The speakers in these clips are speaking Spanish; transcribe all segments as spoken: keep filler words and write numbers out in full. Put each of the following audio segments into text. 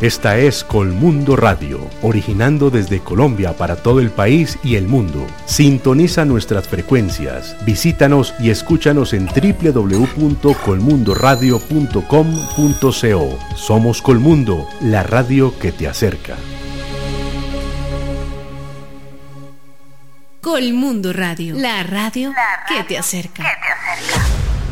Esta es Colmundo Radio, originando desde Colombia para todo el país y el mundo. Sintoniza nuestras frecuencias, visítanos y escúchanos en doble u doble u doble u punto colmundoradio punto com punto co. Somos Colmundo, la radio que te acerca. Colmundo Radio, la radio, la radio que te acerca. Que te acerca.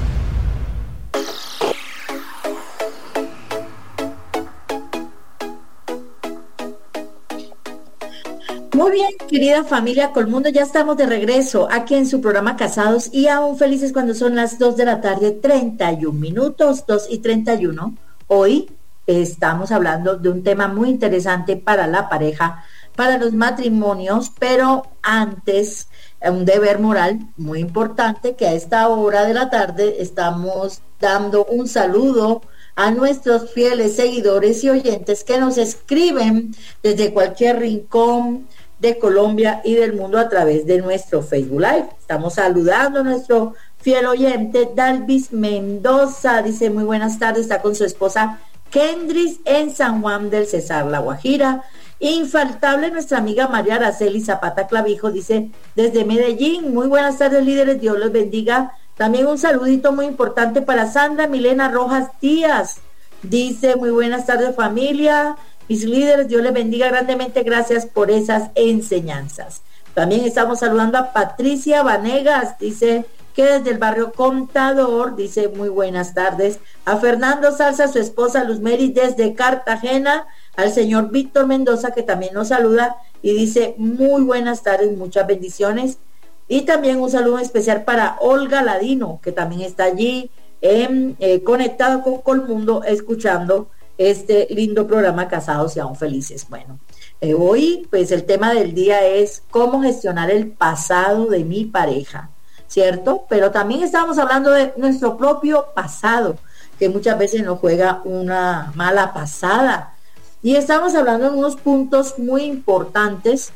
Muy bien, querida familia Colmundo, ya estamos de regreso aquí en su programa Casados y Aún Felices cuando son las dos de la tarde, treinta y un minutos, dos y treinta y uno. Hoy estamos hablando de un tema muy interesante para la pareja, para los matrimonios, pero antes, un deber moral muy importante, que a esta hora de la tarde estamos dando un saludo a nuestros fieles seguidores y oyentes que nos escriben desde cualquier rincón de Colombia y del mundo a través de nuestro Facebook Live. Estamos saludando a nuestro fiel oyente Dalvis Mendoza, dice muy buenas tardes, está con su esposa Kendris en San Juan del Cesar, La Guajira. Infaltable nuestra amiga María Araceli Zapata Clavijo, dice desde Medellín, muy buenas tardes líderes, Dios los bendiga. También un saludito muy importante para Sandra Milena Rojas Díaz, dice muy buenas tardes familia, mis líderes, Dios les bendiga grandemente, gracias por esas enseñanzas. También estamos saludando a Patricia Vanegas, dice que desde el barrio Contador, dice muy buenas tardes, a Fernando Salsa, su esposa Luz Mary desde Cartagena, al señor Víctor Mendoza que también nos saluda y dice muy buenas tardes, muchas bendiciones, y también un saludo especial para Olga Ladino que también está allí en, eh, conectado con Colmundo escuchando este lindo programa Casados y Aún Felices. Bueno, eh, hoy pues el tema del día es cómo gestionar el pasado de mi pareja, ¿cierto? Pero también estamos hablando de nuestro propio pasado, que muchas veces nos juega una mala pasada. Y estamos hablando de unos puntos muy importantes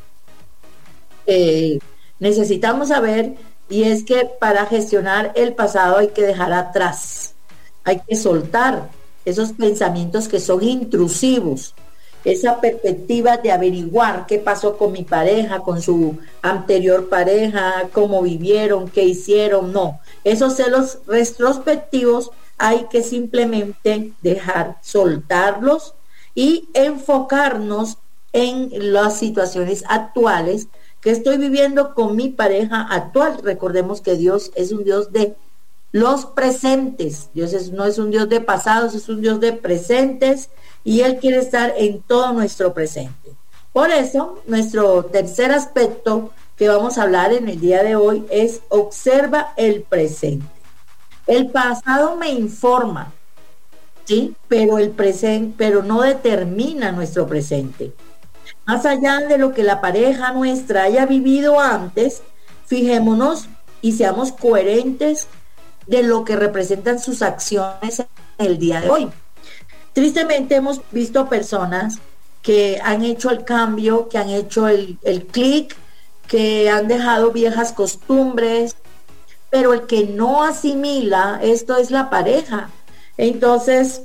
que necesitamos saber, y es que para gestionar el pasado hay que dejar atrás, hay que soltar esos pensamientos que son intrusivos, esa perspectiva de averiguar qué pasó con mi pareja, con su anterior pareja, cómo vivieron, qué hicieron. No, esos celos retrospectivos hay que simplemente dejar, soltarlos y enfocarnos en las situaciones actuales que estoy viviendo con mi pareja actual. Recordemos que Dios es un Dios de los presentes. Dios es, no es un Dios de pasados, es un Dios de presentes y Él quiere estar en todo nuestro presente. Por eso, nuestro tercer aspecto que vamos a hablar en el día de hoy es observa el presente. El pasado me informa, ¿sí? Pero el presente, pero no determina nuestro presente. Más allá de lo que la pareja nuestra haya vivido antes, fijémonos y seamos coherentes de lo que representan sus acciones en el día de hoy. Tristemente hemos visto personas que han hecho el cambio, que han hecho el, el clic, que han dejado viejas costumbres, pero el que no asimila esto es la pareja. Entonces,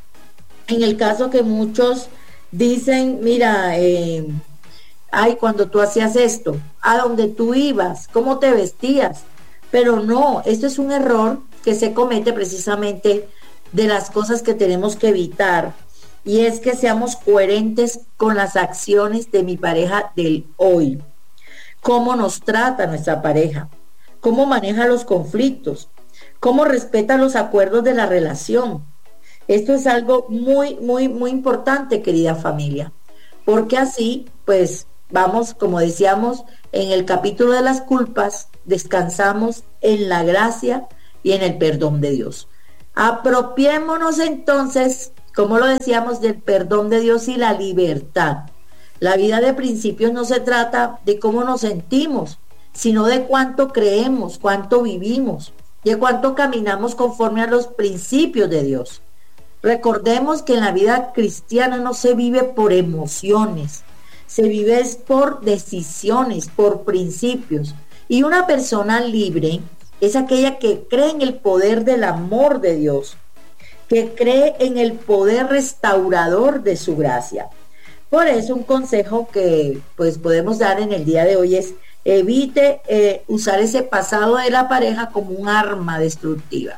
en el caso que muchos dicen, mira, eh, ay, cuando tú hacías esto, a dónde tú ibas, cómo te vestías, pero no, esto es un error que se comete precisamente de las cosas que tenemos que evitar, y es que seamos coherentes con las acciones de mi pareja del hoy. Cómo nos trata nuestra pareja, cómo maneja los conflictos, cómo respeta los acuerdos de la relación. Esto es algo muy, muy, muy importante, querida familia, porque así, pues, vamos, como decíamos en el capítulo de las culpas, descansamos en la gracia y en el perdón de Dios. Apropiémonos entonces, como lo decíamos, del perdón de Dios y la libertad. La vida de principios no se trata de cómo nos sentimos, sino de cuánto creemos, cuánto vivimos, de cuánto caminamos conforme a los principios de Dios. Recordemos que en la vida cristiana no se vive por emociones, se vive por decisiones, por principios. Y una persona libre es aquella que cree en el poder del amor de Dios que cree en el poder restaurador de su gracia. Por eso un consejo que pues podemos dar en el día de hoy es: evite eh, usar ese pasado de la pareja como un arma destructiva.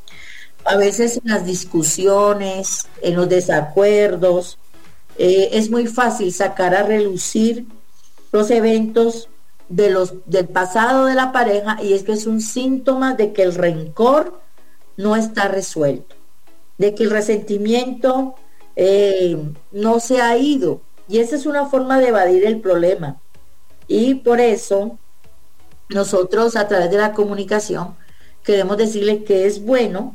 A veces en las discusiones, en los desacuerdos, eh, es muy fácil sacar a relucir los eventos de los, del pasado de la pareja, y es que es un síntoma de que el rencor no está resuelto, de que el resentimiento eh, no se ha ido, y esa es una forma de evadir el problema. Y por eso nosotros, a través de la comunicación, queremos decirle que es bueno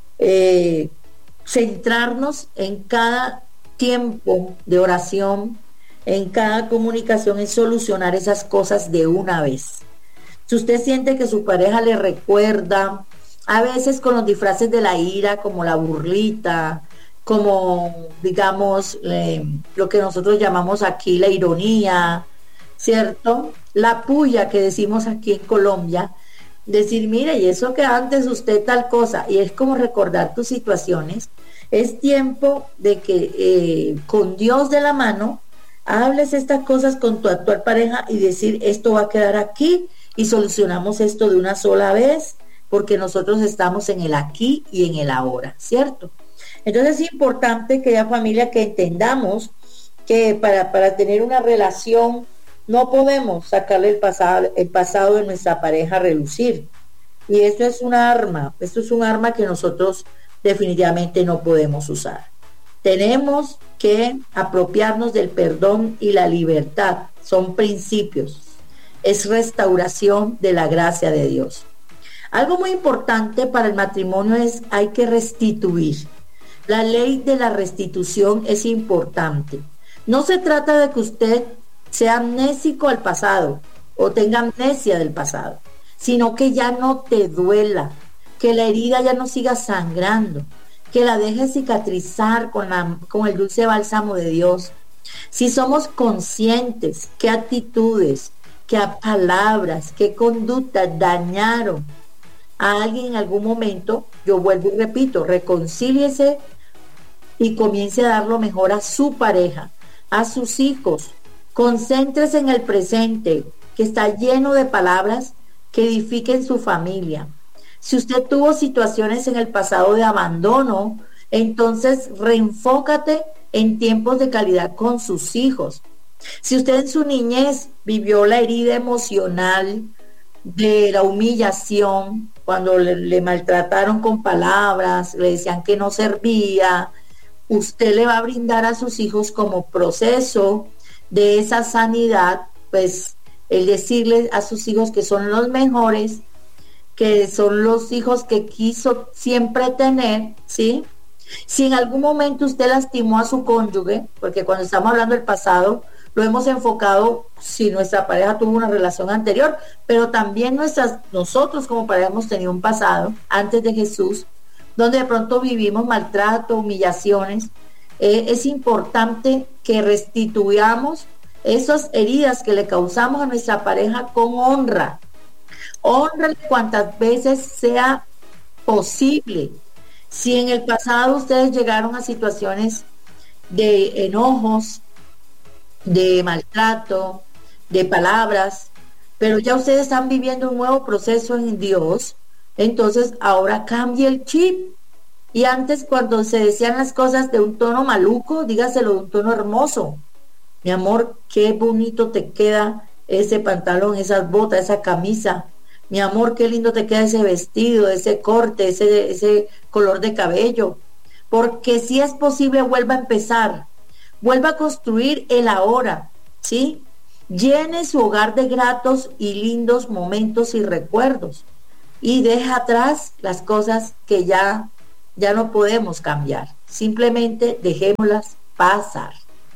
eh, centrarnos en cada tiempo de oración, en cada comunicación, en solucionar esas cosas de una vez. Si usted siente que su pareja le recuerda, a veces con los disfraces de la ira, como la burlita, como digamos eh, lo que nosotros llamamos aquí la ironía, ¿cierto? La puya que decimos aquí en Colombia, decir, mire, y eso que antes usted tal cosa, y es como recordar tus situaciones. Es tiempo de que eh, con Dios de la mano hables estas cosas con tu actual pareja y decir, esto va a quedar aquí y solucionamos esto de una sola vez, porque nosotros estamos en el aquí y en el ahora, ¿cierto? Entonces es importante, querida familia, que entendamos que para, para tener una relación no podemos sacarle el pasado, el pasado de nuestra pareja a relucir. Y esto es un arma, esto es un arma que nosotros definitivamente no podemos usar. Tenemos que apropiarnos del perdón y la libertad. Son principios. Es restauración de la gracia de Dios. Algo muy importante para el matrimonio es hay que restituir. La ley de la restitución es importante. No se trata de que usted sea amnésico al pasado o tenga amnesia del pasado, sino que ya no te duela, que la herida ya no siga sangrando, que la dejes cicatrizar con, la, con el dulce bálsamo de Dios. Si somos conscientes qué actitudes, qué palabras, qué conductas dañaron a alguien en algún momento, yo vuelvo y repito, reconcíliese y comience a dar lo mejor a su pareja, a sus hijos. Concéntrese en el presente, que está lleno de palabras que edifiquen su familia. Si usted tuvo situaciones en el pasado de abandono, entonces reenfócate en tiempos de calidad con sus hijos. Si usted en su niñez vivió la herida emocional de la humillación, cuando le, le maltrataron con palabras, le decían que no servía, usted le va a brindar a sus hijos como proceso de esa sanidad, pues el decirles a sus hijos que son los mejores, que son los hijos que quiso siempre tener, ¿sí? Si en algún momento usted lastimó a su cónyuge, porque cuando estamos hablando del pasado, lo hemos enfocado si nuestra pareja tuvo una relación anterior, pero también nuestras, nosotros como pareja hemos tenido un pasado antes de Jesús, donde de pronto vivimos maltrato, humillaciones. Eh, es importante que restituyamos esas heridas que le causamos a nuestra pareja con honra. Honra cuantas veces sea posible. Si en el pasado ustedes llegaron a situaciones de enojos, de maltrato, de palabras, pero ya ustedes están viviendo un nuevo proceso en Dios, entonces ahora cambie el chip. Y antes, cuando se decían las cosas de un tono maluco, dígaselo de un tono hermoso. Mi amor, qué bonito te queda ese pantalón, esas botas, esa camisa. Mi amor, qué lindo te queda ese vestido, ese corte, ese, ese color de cabello. Porque si es posible, vuelva a empezar. Vuelva a construir el ahora, ¿sí? Llene su hogar de gratos y lindos momentos y recuerdos. Y deja atrás las cosas que ya, ya no podemos cambiar. Simplemente dejémoslas pasar.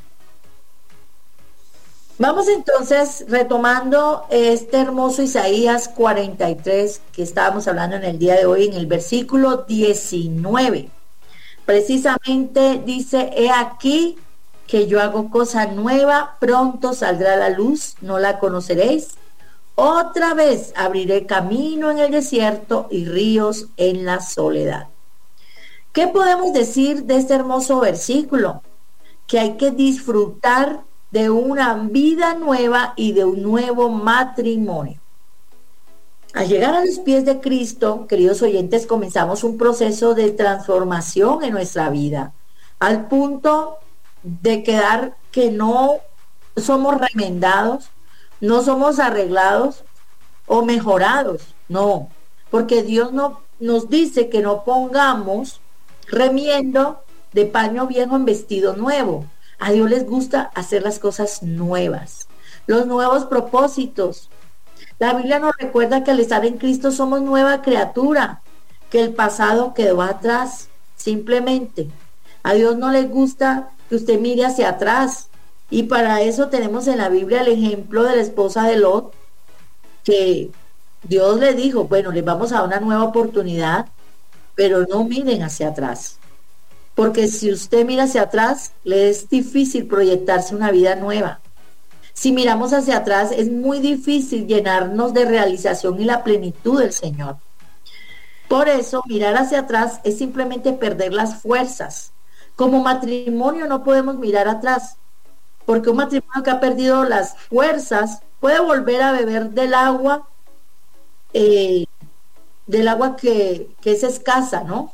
Vamos entonces retomando este hermoso Isaías cuarenta y tres que estábamos hablando en el día de hoy, en el versículo diecinueve. Precisamente dice, he aquí que yo hago cosa nueva, pronto saldrá la luz, no la conoceréis. Otra vez abriré camino en el desierto y ríos en la soledad. ¿Qué podemos decir de este hermoso versículo? Que hay que disfrutar de una vida nueva y de un nuevo matrimonio. Al llegar a los pies de Cristo, queridos oyentes, comenzamos un proceso de transformación en nuestra vida, al punto de quedar que no somos remendados, no somos arreglados o mejorados, no, porque Dios no, nos dice que no pongamos remiendo de paño viejo en vestido nuevo. A Dios les gusta hacer las cosas nuevas, los nuevos propósitos. La Biblia nos recuerda que al estar en Cristo somos nueva criatura, que el pasado quedó atrás, simplemente. A Dios no le gusta que usted mire hacia atrás, y para eso tenemos en la Biblia el ejemplo de la esposa de Lot, que Dios le dijo, bueno, les vamos a dar una nueva oportunidad, pero no miren hacia atrás, porque si usted mira hacia atrás, le es difícil proyectarse una vida nueva. Si miramos hacia atrás, es muy difícil llenarnos de realización y la plenitud del Señor. Por eso, mirar hacia atrás es simplemente perder las fuerzas. Como matrimonio no podemos mirar atrás, porque un matrimonio que ha perdido las fuerzas puede volver a beber del agua, eh, del agua que, que es escasa, ¿no?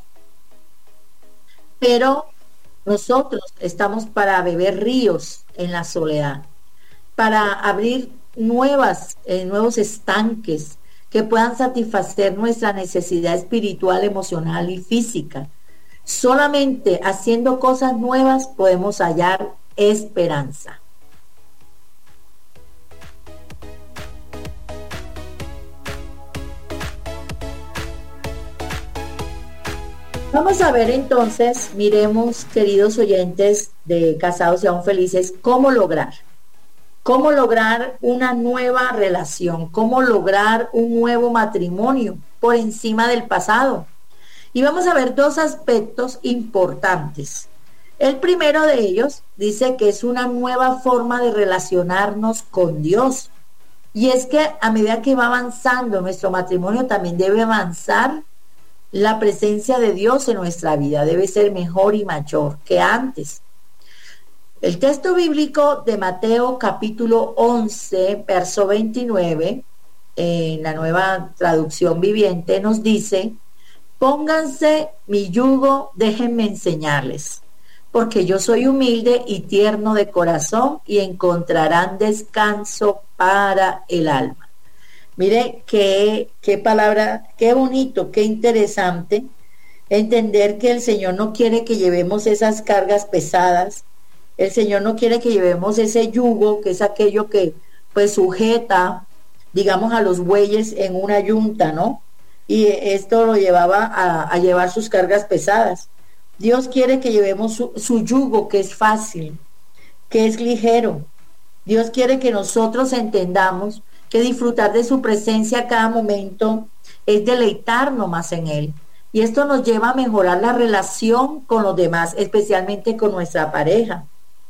Pero nosotros estamos para beber ríos en la soledad, para abrir nuevas, eh, nuevos estanques que puedan satisfacer nuestra necesidad espiritual, emocional y física. Solamente haciendo cosas nuevas podemos hallar esperanza. Vamos a ver entonces, miremos, queridos oyentes de Casados y Aún Felices, cómo lograr, cómo lograr una nueva relación, cómo lograr un nuevo matrimonio por encima del pasado. Y vamos a ver dos aspectos importantes. El primero de ellos dice que es una nueva forma de relacionarnos con Dios. Y es que a medida que va avanzando nuestro matrimonio, también debe avanzar la presencia de Dios en nuestra vida, debe ser mejor y mayor que antes. El texto bíblico de Mateo capítulo once, verso veintinueve, en la Nueva Traducción Viviente, nos dice: pónganse mi yugo, déjenme enseñarles, porque yo soy humilde y tierno de corazón, y encontrarán descanso para el alma. Mire qué, qué palabra, qué bonito, qué interesante entender que el Señor no quiere que llevemos esas cargas pesadas. El Señor no quiere que llevemos ese yugo, que es aquello que pues sujeta, digamos, a los bueyes en una yunta, ¿no? Y esto lo llevaba a, a llevar sus cargas pesadas. Dios quiere que llevemos su, su yugo, que es fácil, que es ligero. Dios quiere que nosotros entendamos que disfrutar de su presencia a cada momento es deleitarnos más en Él. Y esto nos lleva a mejorar la relación con los demás, especialmente con nuestra pareja.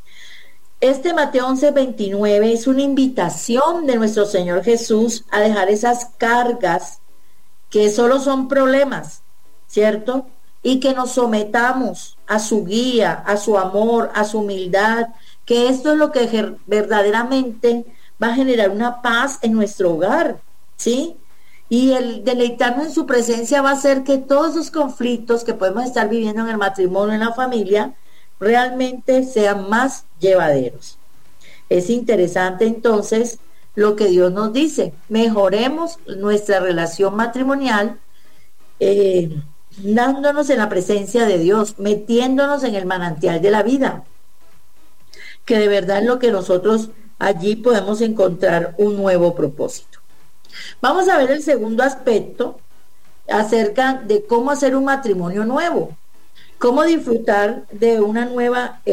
Este Mateo once veintinueve es una invitación de nuestro Señor Jesús a dejar esas cargas que solo son problemas, ¿cierto? Y que nos sometamos a su guía, a su amor, a su humildad, que esto es lo que verdaderamente va a generar una paz en nuestro hogar, ¿sí? Y el deleitarnos en su presencia va a hacer que todos esos conflictos que podemos estar viviendo en el matrimonio, en la familia, realmente sean más llevaderos. Es interesante entonces lo que Dios nos dice: mejoremos nuestra relación matrimonial, eh, dándonos en la presencia de Dios, metiéndonos en el manantial de la vida, que de verdad es lo que nosotros allí podemos encontrar un nuevo propósito. Vamos a ver el segundo aspecto acerca de cómo hacer un matrimonio nuevo, cómo disfrutar de una nueva